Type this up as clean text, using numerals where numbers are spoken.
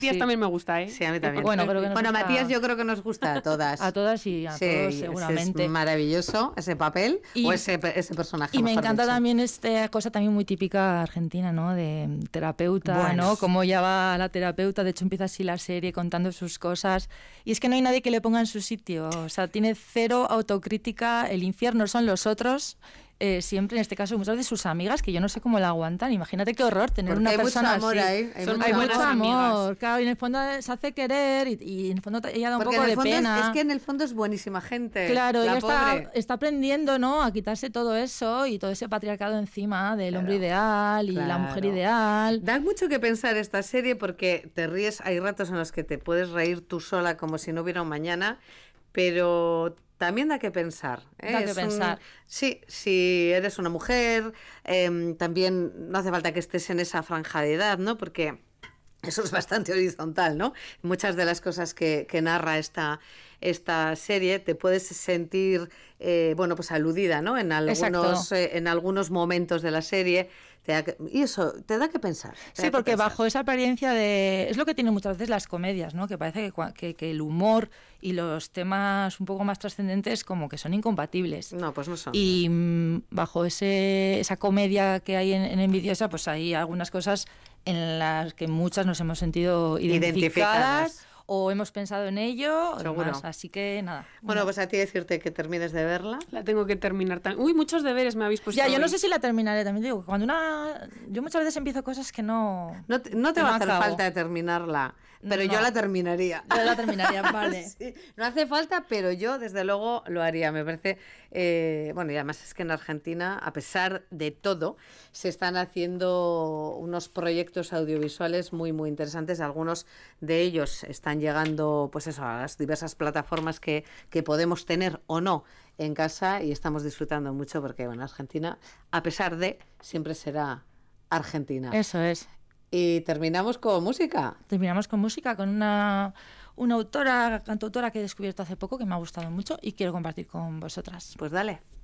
Matías también me gusta, ¿eh? Sí, a mí también. Bueno, creo que nos gusta... Matías yo creo que nos gusta a todas. A todas y a todos seguramente. Es maravilloso ese papel o ese personaje. Y me encanta dicho. también esta cosa también muy típica argentina, ¿no? De terapeuta, bueno. ¿no? Cómo ya va la terapeuta, de hecho empieza así la serie contando sus cosas. Y es que no hay nadie que le ponga en su sitio, o sea, tiene cero autocrítica, el infierno son los otros. Siempre, en este caso, muchas de sus amigas, que yo no sé cómo la aguantan. Imagínate qué horror tener porque una persona mucho amor así. Ahí, hay mucho amor, claro, y en el fondo se hace querer y en el fondo ella da un porque poco de pena. Es que en el fondo es buenísima gente. Claro, ella está aprendiendo, ¿no?, a quitarse todo eso y todo ese patriarcado encima del hombre ideal y la mujer ideal. Da mucho que pensar esta serie porque te ríes, hay ratos en los que te puedes reír tú sola como si no hubiera un mañana, pero... también da que pensar. Da que pensar. Sí, si eres una mujer, también no hace falta que estés en esa franja de edad, ¿no? Porque eso es bastante horizontal, ¿no? Muchas de las cosas que narra esta serie te puedes sentir, bueno, pues aludida, ¿no? En algunos momentos de la serie. Y eso te da que pensar. Sí, porque bajo esa apariencia de... Es lo que tienen muchas veces las comedias, ¿no? Que parece que el humor y los temas un poco más trascendentes como que son incompatibles. No, pues no son. Y bajo esa comedia que hay en Envidiosa, pues hay algunas cosas en las que muchas nos hemos sentido identificadas. O hemos pensado en ello, seguro. Así que nada. Bueno, pues a ti decirte que termines de verla. La tengo que terminar también. Uy, muchos deberes me habéis puesto. Ya, yo no sé si la terminaré, también digo. Yo muchas veces empiezo cosas que no... No te va a hacer falta terminarla, pero yo la terminaría. Yo la terminaría, vale. Sí, no hace falta, pero yo desde luego lo haría. Me parece... bueno, y además es que en Argentina, a pesar de todo, se están haciendo unos proyectos audiovisuales muy, muy interesantes. Algunos de ellos están llegando, pues eso, a las diversas plataformas que podemos tener o no en casa y estamos disfrutando mucho porque, bueno, Argentina, a pesar de, siempre será Argentina. Eso es. Y terminamos con música. Terminamos con música, con una cantautora que he descubierto hace poco, que me ha gustado mucho y quiero compartir con vosotras. Pues dale.